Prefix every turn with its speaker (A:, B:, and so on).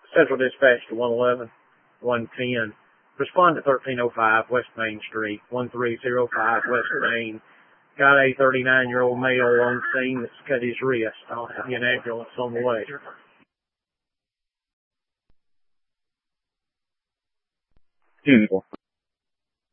A: Central Dispatch to 111, 110. Respond to 1305 West Main Street, 1305 West Main. Got a 39-year-old male on scene that's cut his wrist. I'll have an ambulance on the way.
B: Beautiful.